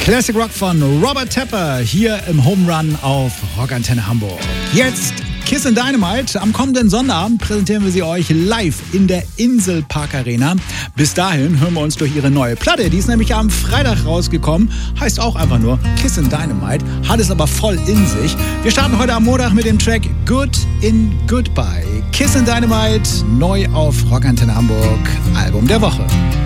Classic Rock von Robert Tepper hier im Home Run auf Rockantenne Hamburg. Jetzt Kissin' Dynamite. Am kommenden Sonnabend präsentieren wir sie euch live in der Inselpark Arena. Bis dahin hören wir uns durch ihre neue Platte. Die ist nämlich am Freitag rausgekommen. Heißt auch einfach nur Kissin' Dynamite. Hat es aber voll in sich. Wir starten heute am Montag mit dem Track Good in Goodbye. Kissin' Dynamite, neu auf Rockantenne Hamburg. Album der Woche.